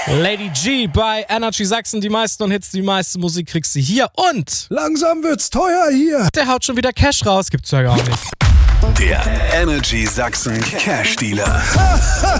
Lady G bei Energy Sachsen. Die meisten Hits, die meiste Musik kriegst du hier. Und langsam wird's teuer hier. der haut schon wieder Cash raus. Gibt's ja gar nicht. Der Energy Sachsen Cash Dealer.